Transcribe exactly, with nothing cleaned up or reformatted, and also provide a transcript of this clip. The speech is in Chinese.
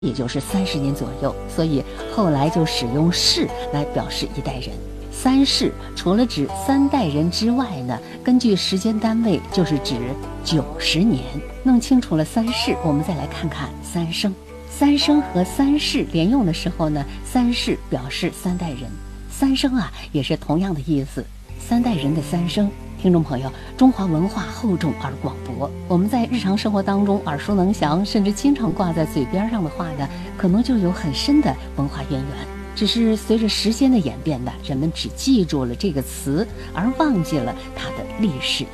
也就是三十年左右，所以后来就使用世来表示一代人。三世除了指三代人之外呢，根据时间单位就是指九十年。弄清楚了三世，我们再来看看三生。三生和三世连用的时候呢，三世表示三代人，三生啊也是同样的意思，三代人的三生。听众朋友，中华文化厚重而广博，我们在日常生活当中耳熟能详，甚至经常挂在嘴边上的话呢，可能就有很深的文化渊源。只是随着时间的演变呢，人们只记住了这个词，而忘记了它的历史